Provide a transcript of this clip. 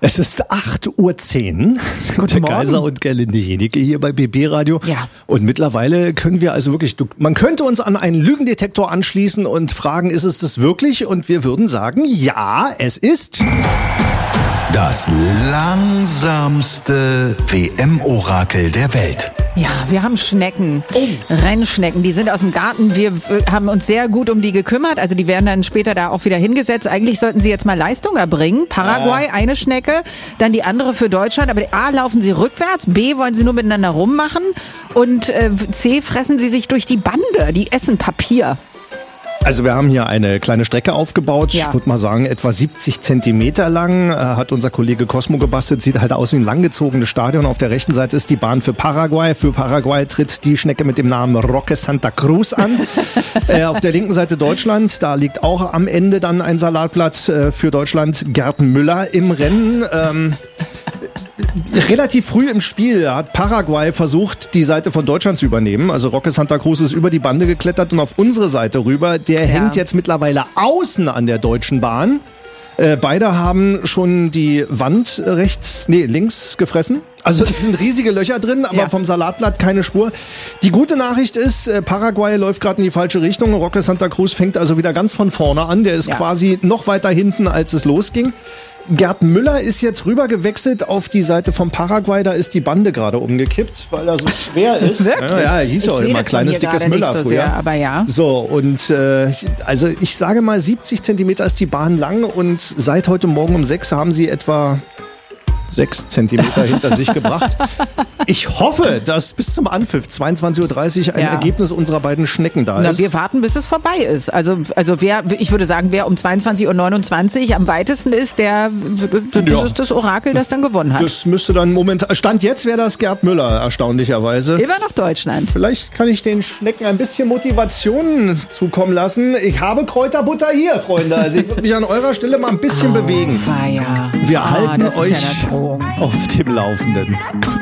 Es ist 8:10 Uhr. Guten Morgen. Kaiser und Gerlinde Jenike hier bei BB Radio. Ja. Und mittlerweile können wir also wirklich, man könnte uns an einen Lügendetektor anschließen und fragen, ist es das wirklich? Und wir würden sagen, ja, es ist Das langsamste WM-Orakel der Welt. Ja, wir haben Schnecken, Rennschnecken, die sind aus dem Garten. Wir haben uns sehr gut um die gekümmert, also die werden dann später da auch wieder hingesetzt. Eigentlich sollten sie jetzt mal Leistung erbringen. Paraguay, eine Schnecke, dann die andere für Deutschland. Aber A, laufen sie rückwärts, B, wollen sie nur miteinander rummachen und C, fressen sie sich durch die Bande, die essen Papier. Also wir haben hier eine kleine Strecke aufgebaut, Ja. ich würde mal sagen etwa 70 Zentimeter lang, hat unser Kollege Cosmo gebastelt, sieht halt aus wie ein langgezogenes Stadion. Auf der rechten Seite ist die Bahn für Paraguay tritt die Schnecke mit dem Namen Roque Santa Cruz an. Auf der linken Seite Deutschland, da liegt auch am Ende dann ein Salatblatt für Deutschland, Gerd Müller im Rennen. Relativ früh im Spiel hat Paraguay versucht, die Seite von Deutschland zu übernehmen. Also Roque Santa Cruz ist über die Bande geklettert und auf unsere Seite rüber. Der hängt jetzt mittlerweile außen an der deutschen Bahn. Beide haben schon die Wand links gefressen. Also es sind riesige Löcher drin, aber vom Salatblatt keine Spur. Die gute Nachricht ist, Paraguay läuft gerade in die falsche Richtung. Roque Santa Cruz fängt also wieder ganz von vorne an. Der ist quasi noch weiter hinten, als es losging. Gerd Müller ist jetzt rüber gewechselt auf die Seite von Paraguay. Da ist die Bande gerade umgekippt, weil er so schwer ist. Wirklich? Ja, hieß ja auch immer kleines, dickes Müller so früher. sehr, aber ja. So, und also ich sage mal, 70 Zentimeter ist die Bahn lang und seit heute Morgen um 6 haben sie etwa 6 Zentimeter hinter sich gebracht. Ich hoffe, dass bis zum Anpfiff 22:30 Uhr ein Ergebnis unserer beiden Schnecken da ist. Wir warten, bis es vorbei ist. Also ich würde sagen, wer um 22:29 Uhr am weitesten ist, das ist das Orakel, das dann gewonnen hat. Das müsste dann Stand jetzt wäre das Gerd Müller, erstaunlicherweise. Immer noch Deutschland. Vielleicht kann ich den Schnecken ein bisschen Motivation zukommen lassen. Ich habe Kräuterbutter hier, Freunde. Also ich würde mich an eurer Stelle mal ein bisschen bewegen. Feier. Wir halten das ist euch ja eine Drohung. auf dem Laufenden.